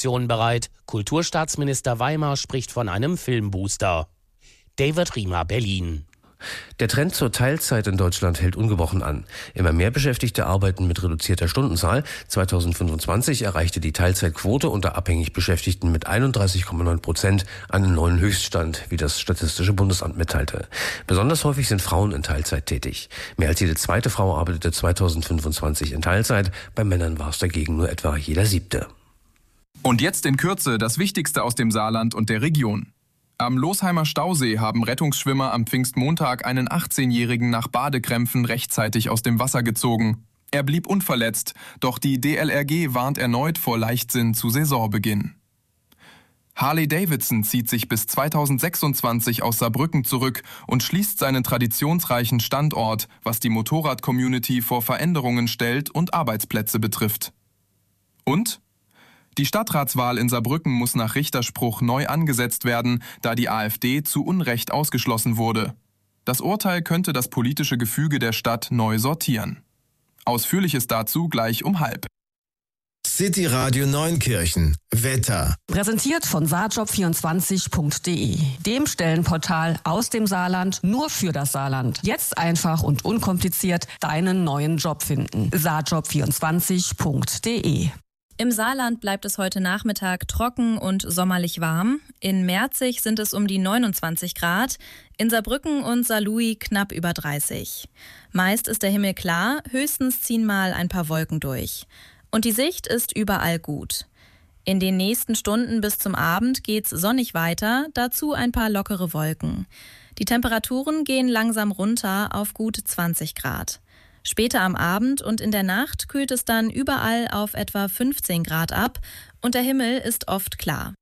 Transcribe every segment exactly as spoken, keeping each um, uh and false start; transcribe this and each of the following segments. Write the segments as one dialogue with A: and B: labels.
A: Produktionen bereit. Kulturstaatsminister Weimer spricht von einem Filmbooster. David Riemer, Berlin.
B: Der Trend zur Teilzeit in Deutschland hält ungebrochen an. Immer mehr Beschäftigte arbeiten mit reduzierter Stundenzahl. zweitausendfünfundzwanzig erreichte die Teilzeitquote unter abhängig Beschäftigten mit einunddreißig Komma neun Prozent einen neuen Höchststand, wie das Statistische Bundesamt mitteilte. Besonders häufig sind Frauen in Teilzeit tätig. Mehr als jede zweite Frau arbeitete zweitausendfünfundzwanzig in Teilzeit. Bei Männern war es dagegen nur etwa jeder siebte.
C: Und jetzt in Kürze das Wichtigste aus dem Saarland und der Region. Am Losheimer Stausee haben Rettungsschwimmer am Pfingstmontag einen achtzehnjährigen nach Badekrämpfen rechtzeitig aus dem Wasser gezogen. Er blieb unverletzt, doch die D L R G warnt erneut vor Leichtsinn zu Saisonbeginn. Harley Davidson zieht sich bis zweitausendsechsundzwanzig aus Saarbrücken zurück und schließt seinen traditionsreichen Standort, was die Motorrad-Community vor Veränderungen stellt und Arbeitsplätze betrifft. Und? Die Stadtratswahl in Saarbrücken muss nach Richterspruch neu angesetzt werden, da die AfD zu Unrecht ausgeschlossen wurde. Das Urteil könnte das politische Gefüge der Stadt neu sortieren. Ausführliches dazu gleich um halb.
D: City Radio Neunkirchen. Wetter.
E: Präsentiert von saarjob vierundzwanzig punkt de, dem Stellenportal aus dem Saarland nur für das Saarland. Jetzt einfach und unkompliziert deinen neuen Job finden. saarjob vierundzwanzig punkt de.
F: Im Saarland bleibt es heute Nachmittag trocken und sommerlich warm. In Merzig sind es um die neunundzwanzig Grad, in Saarbrücken und Saarlouis knapp über dreißig. Meist ist der Himmel klar, höchstens ziehen mal ein paar Wolken durch. Und die Sicht ist überall gut. In den nächsten Stunden bis zum Abend geht's sonnig weiter, dazu ein paar lockere Wolken. Die Temperaturen gehen langsam runter auf gut zwanzig Grad. Später am Abend und in der Nacht kühlt es dann überall auf etwa fünfzehn Grad ab und der Himmel ist oft klar.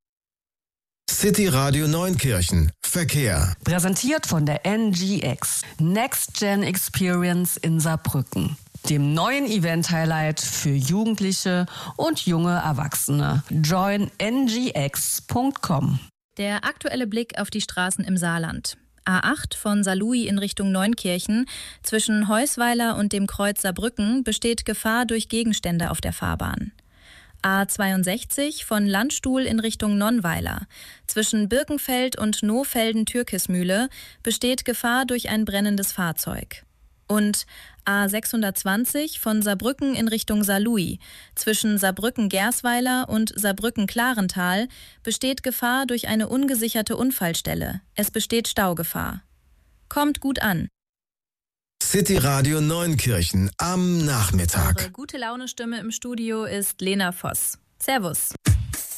D: City Radio Neunkirchen. Verkehr.
E: Präsentiert von der N G X. Next Gen Experience in Saarbrücken. Dem neuen Event-Highlight für Jugendliche und junge Erwachsene. join n g x punkt com.
F: Der aktuelle Blick auf die Straßen im Saarland. A acht von Saarlouis in Richtung Neunkirchen. Zwischen Heusweiler und dem Kreuz Saarbrücken besteht Gefahr durch Gegenstände auf der Fahrbahn. A zweiundsechzig von Landstuhl in Richtung Nonnweiler. Zwischen Birkenfeld und Nohfelden-Türkismühle besteht Gefahr durch ein brennendes Fahrzeug. Und A sechshundertzwanzig von Saarbrücken in Richtung Saarlouis. Zwischen Saarbrücken-Gersweiler und Saarbrücken-Klarental besteht Gefahr durch eine ungesicherte Unfallstelle. Es besteht Staugefahr. Kommt gut an.
D: City Radio Neunkirchen am Nachmittag.
F: Unsere gute Laune-Stimme im Studio ist Lena Voss. Servus.